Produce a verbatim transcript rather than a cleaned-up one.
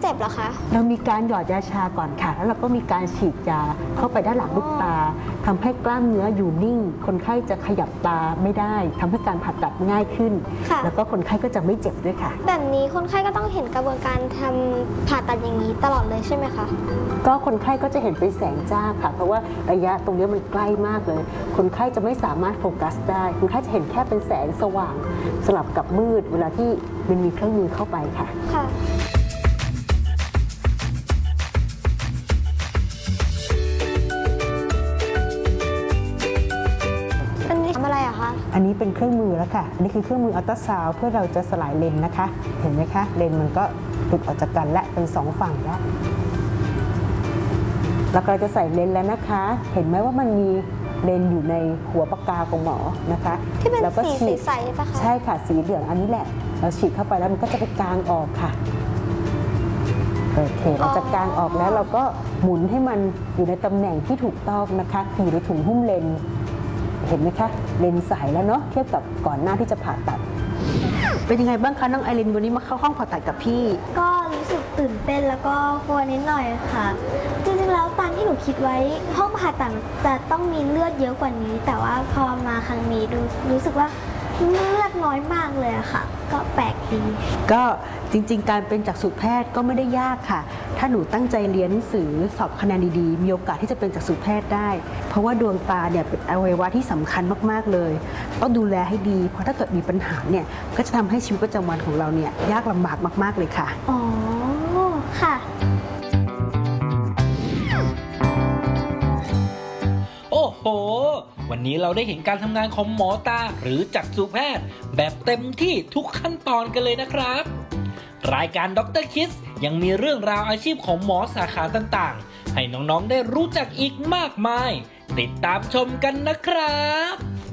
เจ็บเหรอคะเรามีการหยอดยาชาก่อนค่ะแล้วเราก็มีการฉีดยาเข้าไปด้านหลังลูกตาทำให้กล้ามเนื้ออยู่นิ่งคนไข้จะขยับตาไม่ได้ทำให้การผ่าตัดง่ายขึ้นแล้วก็คนไข้ก็จะไม่เจ็บด้วยค่ะแบบนี้คนไข้ก็ต้องเห็นกระบวนการทำผ่าตัดอย่างนี้ตลอดเลยใช่ไหมคะก็คนไข้ก็จะเห็นเป็นแสงจ้าค่ะเพราะว่าระยะตรงนี้มันใกล้มากเลยคนไข้จะไม่สามารถโฟกัสได้คนไข้จะเห็นแค่เป็นแสงสว่างสลับกับมืดเวลาที่มันมีเครื่องมือเข้าไปค่ะค่ะอันนี้เป็นเครื่องมือแล้วค่ะอันนี้คือเครื่องมืออัลตราซาวด์เพื่อเราจะสลายเลนนะคะ เห็นไหมคะเลนมันก็หลุดออกจากกันและเป็นสองฝั่งแล้วเราก็จะใส่เลนแล้วนะคะเห็นไหมว่ามันมีเลนอยู่ในหัวปากกาของหมอนะคะที่เป็นสีใสๆป่ะคะใช่ค่ะสีเหลืองอันนี้แหละเราฉีดเข้าไปแล้วมันก็จะไปกางออกค่ะโอเคเราจะกางออกแล้วเราก็หมุนให้มันอยู่ในตำแหน่งที่ถูกต้องนะคะอยู่ในถุงหุ้มเลนเห็นไหมคะเลนใสแล้วเนาะเทียบกับก่อนหน้าที่จะผ่าตัดเป็นยังไงบ้างคะน้องไอรินวันนี้มาเข้าห้องผ่าตัดกับพี่ก็รู้สึกตื่นเต้นแล้วก็กลัวนิดหน่อยค่ะจริงๆแล้วตามที่หนูคิดไว้ห้องผ่าตัดจะต้องมีเลือดเยอะกว่านี้แต่ว่าพอมาครั้งนี้ดูรู้สึกว่าเลือดน้อยมากเลยค่ะก็แปลกดีก็จริงๆการเป็นจักษุแพทย์ก็ไม่ได้ยากค่ะถ้าหนูตั้งใจเรียนหนังสือสอบคะแนนดีๆมีโอกาสที่จะเป็นจักษุแพทย์ได้เพราะว่าดวงตาเนี่ยเป็นอวัยวะที่สำคัญมากๆเลยต้องดูแลให้ดีเพราะถ้าเกิดมีปัญหาเนี่ยก็จะทำให้ชีวิตประจำวันของเราเนี่ยยากลำบากมากๆเลยค่ะอ๋อค่ะโอ้โหวันนี้เราได้เห็นการทำงานของหมอตาหรือจักษุแพทย์แบบเต็มที่ทุกขั้นตอนกันเลยนะครับรายการด็อกเตอร์คิดยังมีเรื่องราวอาชีพของหมอสาขาต่างๆให้น้องๆได้รู้จักอีกมากมายติดตามชมกันนะครับ